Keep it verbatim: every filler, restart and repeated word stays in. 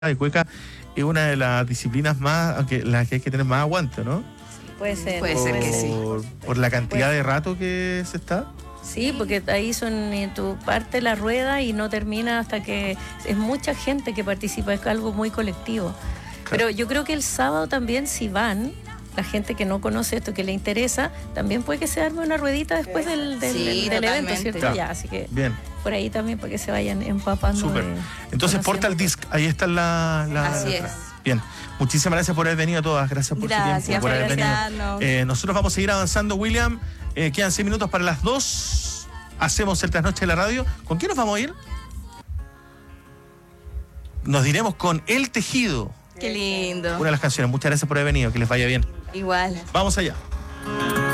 de cueca es una de las disciplinas más, aunque las que hay que tener más aguante, ¿no? Puede ser. Puede ser que sí. Por, por la cantidad Puede. de rato que se está. Sí, porque ahí son eh, tu parte la rueda y no termina hasta que es mucha gente que participa, es algo muy colectivo. Claro. Pero yo creo que el sábado también, si van, la gente que no conoce esto, que le interesa, también puede que se arme una ruedita después del, del, Sí, del, del evento, totalmente. ¿cierto? Claro. Ya, así que Bien, por ahí también para que se vayan empapando. súper. de- Entonces, conociendo. Portal Disc, ahí está la... la Así es. Bien, muchísimas gracias por haber venido a todas, gracias por su Gracias tiempo, por por haber venido. invitarnos. Eh, nosotros vamos a seguir avanzando, William. Eh, quedan seis minutos para las dos. Hacemos el trasnoche de la radio. ¿Con quién nos vamos a ir? Nos diremos con El Tejido, Qué lindo. una de las canciones. Muchas gracias por haber venido, que les vaya bien. Igual. Vamos allá.